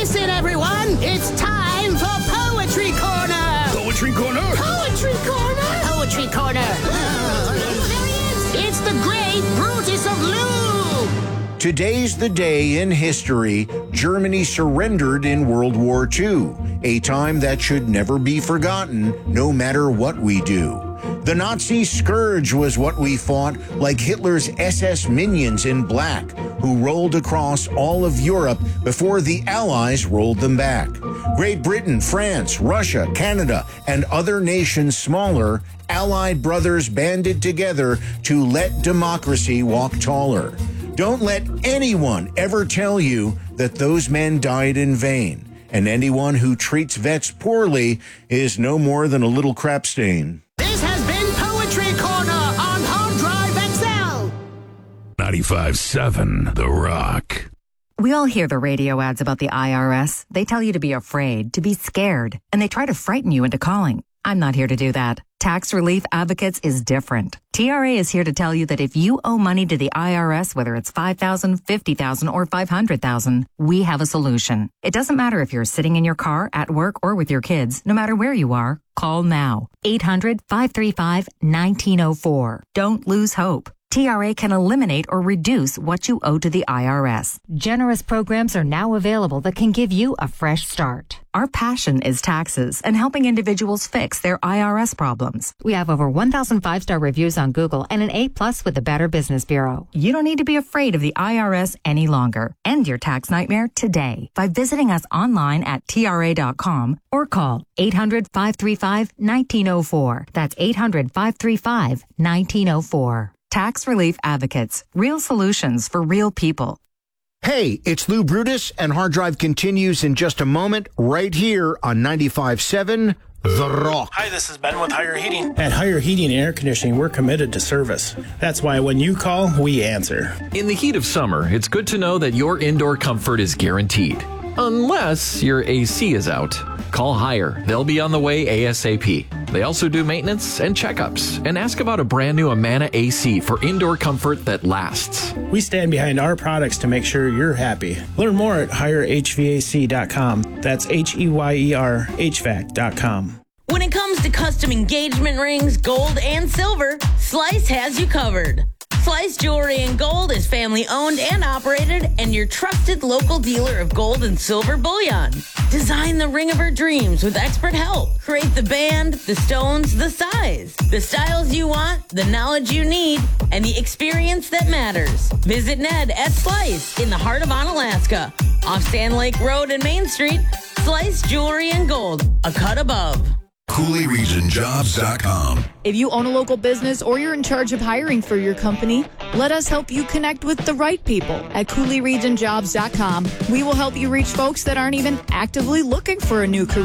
Listen, everyone, it's time for Poetry Corner. Poetry Corner? Poetry Corner? Poetry Corner. It's the great Brutus of Lou. Today's the day in history Germany surrendered in World War II, a time that should never be forgotten, no matter what we do. The Nazi scourge was what we fought, like Hitler's SS minions in black, who rolled across all of Europe before the Allies rolled them back. Great Britain, France, Russia, Canada, and other nations smaller, Allied brothers banded together to let democracy walk taller. Don't let anyone ever tell you that those men died in vain, and anyone who treats vets poorly is no more than a little crap stain. This has been Poetry Corner on Hard Drive XL. 95.7 The Rock. We all hear the radio ads about the IRS. They tell you to be afraid, to be scared, and they try to frighten you into calling. I'm not here to do that. Tax Relief Advocates is different. TRA is here to tell you that if you owe money to the IRS, whether it's $5,000, $50,000, or $500,000, we have a solution. It doesn't matter if you're sitting in your car, at work, or with your kids. No matter where you are, call now. 800-535-1904. Don't lose hope. TRA can eliminate or reduce what you owe to the IRS. Generous programs are now available that can give you a fresh start. Our passion is taxes and helping individuals fix their IRS problems. We have over 1,000 5-star reviews on Google and an A+ with the Better Business Bureau. You don't need to be afraid of the IRS any longer. End your tax nightmare today by visiting us online at TRA.com or call 800-535-1904. That's 800-535-1904. Tax Relief Advocates. Real solutions for real people. Hey, it's Lou Brutus, and Hard Drive continues in just a moment right here on 95.7 The Rock. Hi, this is Ben with Higher Heating. At Higher Heating and Air Conditioning, we're committed to service. That's why when you call, we answer. In the heat of summer, it's good to know that your indoor comfort is guaranteed. Unless your AC is out. Call Higher. They'll be on the way ASAP. They also do maintenance and checkups. And ask about a brand new Amana AC for indoor comfort that lasts. We stand behind our products to make sure you're happy. Learn more at HireHVAC.com. That's HEYER HVAC.com. When it comes to custom engagement rings, gold and silver, Slice has you covered. Slice Jewelry and Gold is family owned and operated and your trusted local dealer of gold and silver bullion. Design the ring of her dreams with expert help. Create the band, the stones, the size, the styles you want, the knowledge you need, and the experience that matters. Visit Ned at Slice in the heart of Onalaska. Off Sand Lake Road and Main Street, Slice Jewelry and Gold, a cut above. CooleyRegionJobs.com. If you own a local business or you're in charge of hiring for your company, let us help you connect with the right people at CooleyRegionJobs.com. We will help you reach folks that aren't even actively looking for a new career.